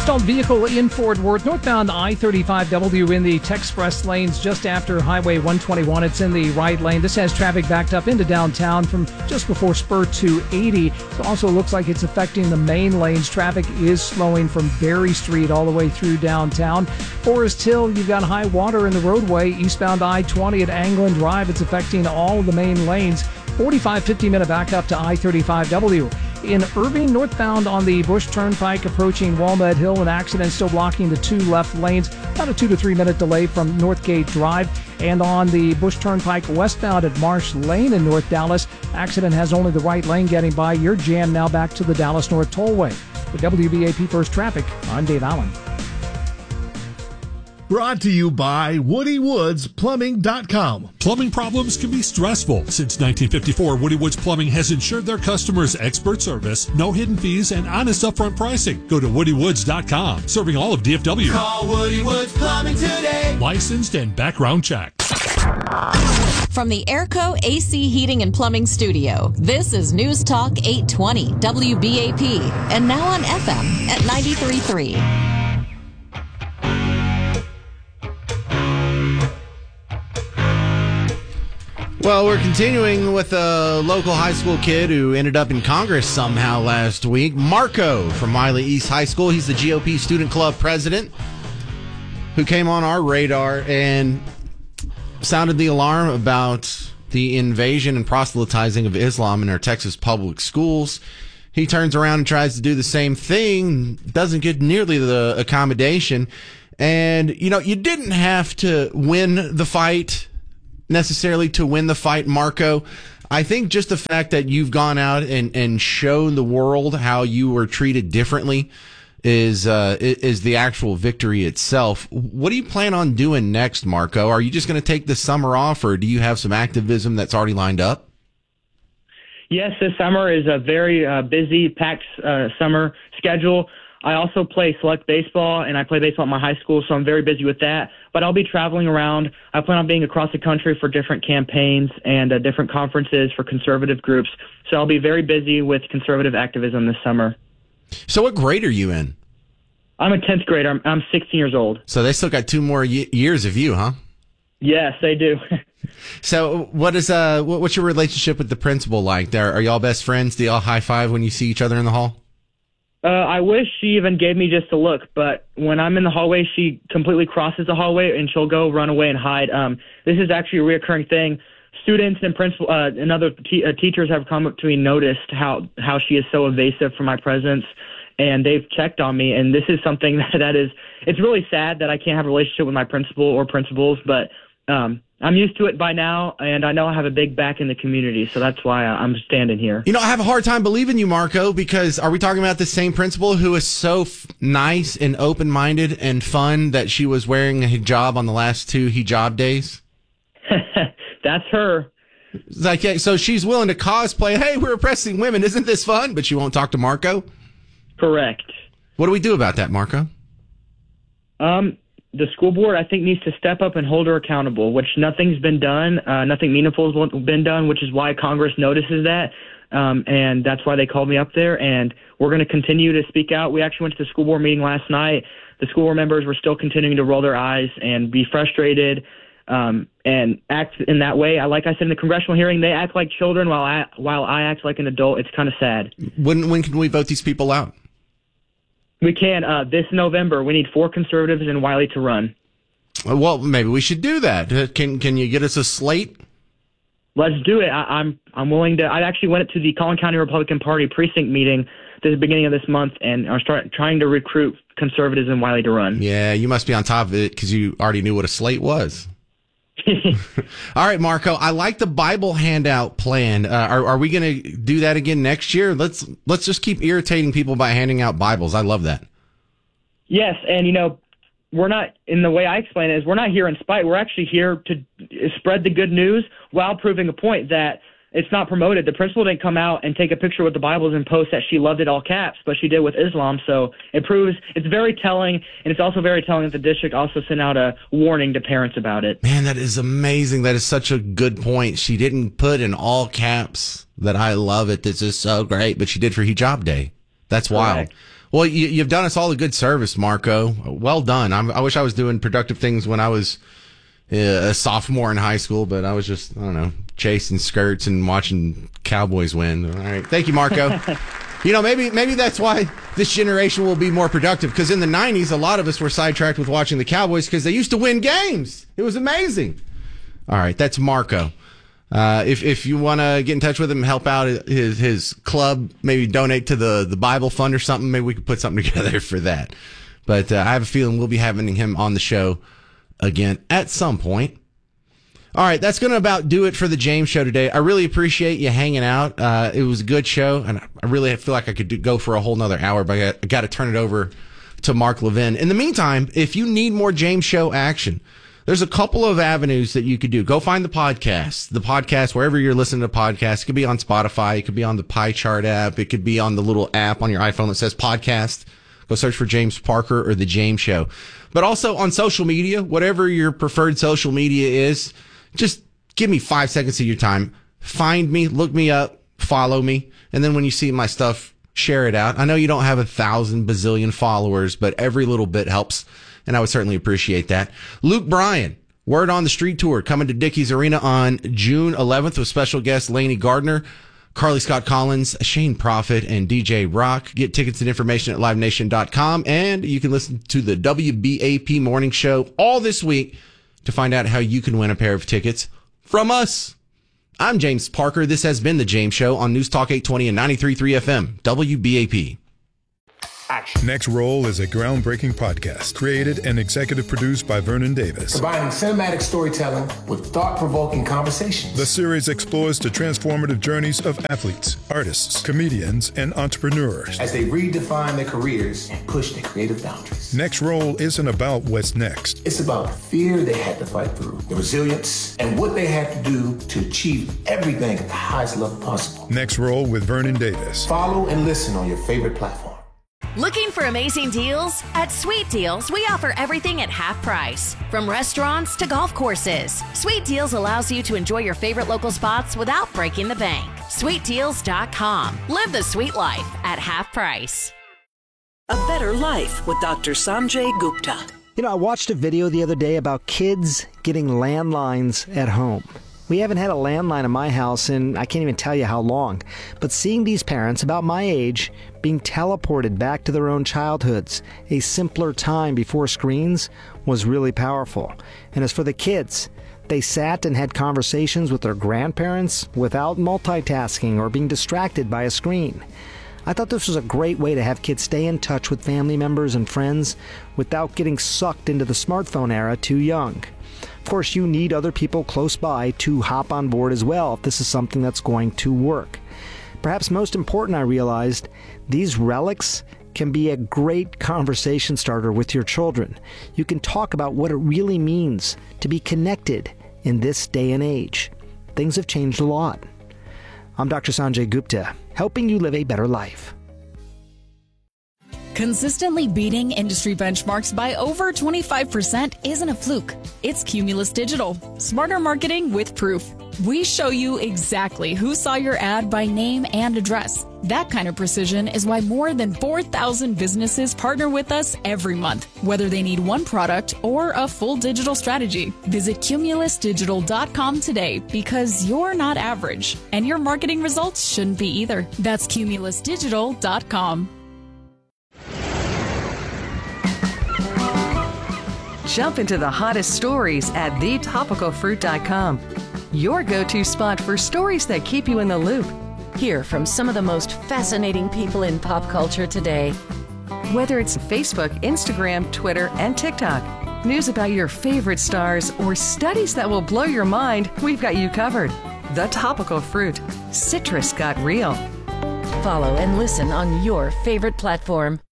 stalled vehicle in Fort Worth, northbound I-35W in the Texpress lanes just after Highway 121. It's in the right lane. This has traffic backed up into downtown from just before Spur 280. It also looks like it's affecting the main lanes. Traffic is slowing from Berry Street all the way through downtown. Forest Hill, you've got high water in the roadway. Eastbound I-20 at Anglin Drive, it's affecting all of the main lanes. 45, 50-minute backup to I-35W. In Irving, northbound on the Bush Turnpike approaching Walnut Hill, an accident still blocking the two left lanes. About a 2 to 3 minute delay from Northgate Drive. And on the Bush Turnpike westbound at Marsh Lane in North Dallas, accident has only the right lane getting by. You're jammed now back to the Dallas North Tollway. For WBAP First Traffic, I'm Dave Allen. Brought to you by WoodyWoodsPlumbing.com. Plumbing problems can be stressful. Since 1954, Woody Woods Plumbing has ensured their customers expert service, no hidden fees, and honest upfront pricing. Go to WoodyWoods.com, serving all of DFW. Call Woody Woods Plumbing today. Licensed and background checked. From the Airco AC Heating and Plumbing Studio, this is News Talk 820 WBAP, and now on FM at 93.3. Well, we're continuing with a local high school kid who ended up in Congress somehow last week. Marco from Wiley East High School. He's the GOP Student Club president who came on our radar and sounded the alarm about the invasion and proselytizing of Islam in our Texas public schools. He turns around and tries to do the same thing, doesn't get nearly the accommodation. And, you know, you didn't have to win the fight necessarily to win the fight, Marco. I think just the fact that you've gone out and shown the world how you were treated differently is the actual victory itself. What do you plan on doing next, Marco? Are you just going to take the summer off, or do you have some activism that's already lined up? Yes, this summer is a very busy, packed summer schedule. I also play select baseball, and I play baseball at my high school, so I'm very busy with that. But I'll be traveling around. I plan on being across the country for different campaigns and different conferences for conservative groups. So I'll be very busy with conservative activism this summer. So what grade are you in? I'm a 10th grader. I'm 16 years old. So they still got 2 more years of you, huh? Yes, they do. So what's your relationship with the principal like? Are y'all best friends? Do y'all high five when you see each other in the hall? I wish she even gave me just a look, but when I'm in the hallway, she completely crosses the hallway and she'll go run away and hide. This is actually a reoccurring thing. Students and principal and other teachers have come up to me and noticed how she is so evasive from my presence, and they've checked on me. And this is something it's really sad that I can't have a relationship with my principal or principals, but I'm used to it by now, and I know I have a big back in the community, so that's why I'm standing here. You know, I have a hard time believing you, Marco, because are we talking about the same principal who is so nice and open-minded and fun that she was wearing a hijab on the last 2 hijab days? That's her. It's like, yeah, so she's willing to cosplay, hey, we're oppressing women, isn't this fun? But she won't talk to Marco? Correct. What do we do about that, Marco? The school board, I think, needs to step up and hold her accountable, which nothing's been done. Nothing meaningful has been done, which is why Congress notices that. And that's why they called me up there. And we're going to continue to speak out. We actually went to the school board meeting last night. The school board members were still continuing to roll their eyes and be frustrated and act in that way. Like I said in the congressional hearing, they act like children while I act like an adult. It's kind of sad. When can we vote these people out? We can. This November, we need 4 conservatives in Wiley to run. Well, maybe we should do that. Can you get us a slate? Let's do it. I'm willing to. I actually went to the Collin County Republican Party precinct meeting at the beginning of this month and are trying to recruit conservatives in Wiley to run. Yeah, you must be on top of it because you already knew what a slate was. All right, Marco, I like the Bible handout plan. Are we going to do that again next year? Let's just keep irritating people by handing out Bibles. I love that. Yes, and we're not, in the way I explain it, is we're not here in spite. We're actually here to spread the good news while proving a point that it's not promoted. The principal didn't come out and take a picture with the Bibles and post that she loved it all caps, but she did with Islam. So it proves it's very telling, and it's also very telling that the district also sent out a warning to parents about it. Man, that is amazing. That is such a good point. She didn't put in all caps that I love it. This is so great, but she did for Hijab Day. That's wild. Correct. Well, you've done us all a good service, Marco. Well done. I wish I was doing productive things when I was a sophomore in high school, but I was just, I don't know, chasing skirts and watching Cowboys win. All right. Thank you, Marco. Maybe that's why this generation will be more productive, because in the 90s, a lot of us were sidetracked with watching the Cowboys because they used to win games. It was amazing. All right. That's Marco. If you want to get in touch with him, help out his club, maybe donate to the Bible Fund or something, maybe we could put something together for that. But I have a feeling we'll be having him on the show again at some point. All right, that's going to about do it for the James Show today. I really appreciate you hanging out. It was a good show, and I really feel like I could go for a whole nother hour, but I got to turn it over to Mark Levin. In the meantime, if you need more James Show action, there's a couple of avenues that you could do. Go find the podcast, wherever you're listening to podcasts. It could be on Spotify. It could be on the Pie Chart app. It could be on the little app on your iPhone that says podcast. Go search for James Parker or The James Show. But also on social media, whatever your preferred social media is, just give me 5 seconds of your time. Find me, look me up, follow me, and then when you see my stuff, share it out. I know you don't have 1,000 bazillion followers, but every little bit helps, and I would certainly appreciate that. Luke Bryan, Word on the Street Tour, coming to Dickies Arena on June 11th with special guest Lainey Gardner, Carly Scott Collins, Shane Prophet, and DJ Rock. Get tickets and information at livenation.com, and you can listen to the WBAP Morning Show all this week to find out how you can win a pair of tickets from us. I'm James Parker. This has been The James Show on News Talk 820 and 93.3 FM, WBAP. Action. Next Roll is a groundbreaking podcast created and executive produced by Vernon Davis. Combining cinematic storytelling with thought-provoking conversations. The series explores the transformative journeys of athletes, artists, comedians, and entrepreneurs as they redefine their careers and push their creative boundaries. Next Roll isn't about what's next. It's about the fear they had to fight through, the resilience, and what they had to do to achieve everything at the highest level possible. Next Roll with Vernon Davis. Follow and listen on your favorite platform. Looking for amazing deals? At Sweet Deals, we offer everything at half price. From restaurants to golf courses, Sweet Deals allows you to enjoy your favorite local spots without breaking the bank. SweetDeals.com. Live the sweet life at half price. A Better Life with Dr. Sanjay Gupta. I watched a video the other day about kids getting landlines at home. We haven't had a landline in my house in I can't even tell you how long. But seeing these parents about my age being teleported back to their own childhoods, a simpler time before screens, was really powerful. And as for the kids, they sat and had conversations with their grandparents without multitasking or being distracted by a screen. I thought this was a great way to have kids stay in touch with family members and friends without getting sucked into the smartphone era too young. Of course, you need other people close by to hop on board as well if this is something that's going to work. Perhaps most important, I realized, these relics can be a great conversation starter with your children. You can talk about what it really means to be connected in this day and age. Things have changed a lot. I'm Dr. Sanjay Gupta, helping you live a better life. Consistently beating industry benchmarks by over 25% isn't a fluke. It's Cumulus Digital. Smarter marketing with proof. We show you exactly who saw your ad by name and address. That kind of precision is why more than 4,000 businesses partner with us every month, whether they need one product or a full digital strategy. Visit cumulusdigital.com today because you're not average, and your marketing results shouldn't be either. That's cumulusdigital.com. Jump into the hottest stories at thetopicalfruit.com. Your go-to spot for stories that keep you in the loop. Hear from some of the most fascinating people in pop culture today. Whether it's Facebook, Instagram, Twitter, and TikTok, news about your favorite stars, or studies that will blow your mind, we've got you covered. The Topical Fruit. Citrus got real. Follow and listen on your favorite platform.